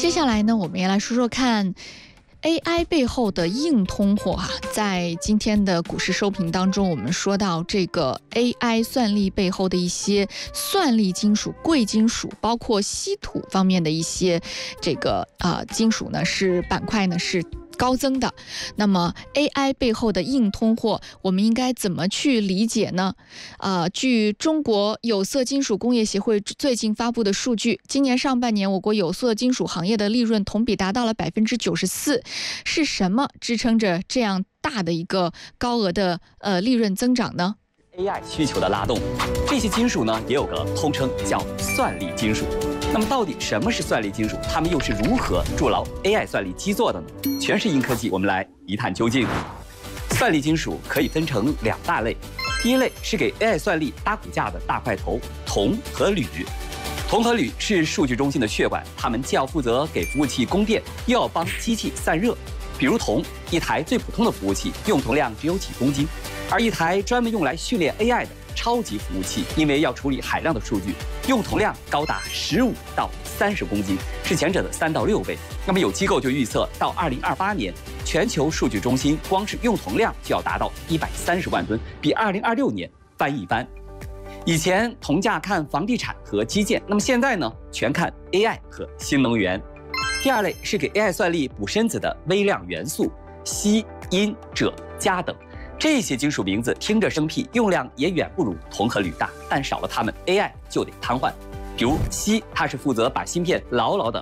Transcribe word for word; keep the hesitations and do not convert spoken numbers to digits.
接下来呢，我们也来说说看 A I 背后的硬通货哈、啊。在今天的股市收评当中，我们说到这个 A I 算力背后的一些算力金属、贵金属，包括稀土方面的一些这个呃金属呢，是板块呢是高增的。那么 A I 背后的硬通货，我们应该怎么去理解呢？呃，据中国有色金属工业协会最近发布的数据，今年上半年我国有色金属行业的利润同比达到了百分之九十四。是什么支撑着这样大的一个高额的呃利润增长呢？ A I 需求的拉动，这些金属呢也有个通称叫算力金属。那么到底什么是算力金属？它们又是如何筑牢 A I 算力基座的呢？全是硬科技，我们来一探究竟。算力金属可以分成两大类，第一类是给 A I 算力搭骨架的大块头，铜和铝。铜和铝是数据中心的血管，它们既要负责给服务器供电，又要帮机器散热。比如铜，一台最普通的服务器用铜量只有几公斤，而一台专门用来训练 A I 的超级服务器，因为要处理海量的数据，用铜量高达十五到三十公斤，是前者的三到六倍。那么有机构就预测，到二零二八年，全球数据中心光是用铜量就要达到一百三十万吨，比二零二六年翻一番。以前铜价看房地产和基建，那么现在呢，全看 A I 和新能源。第二类是给 A I 算力补身子的微量元素，锡、铟、锗、镓等。这些金属名字听着生僻，用量也远不如铜和铝大，但少了它们 ，A I 就得瘫痪。比如锡，它是负责把芯片牢牢地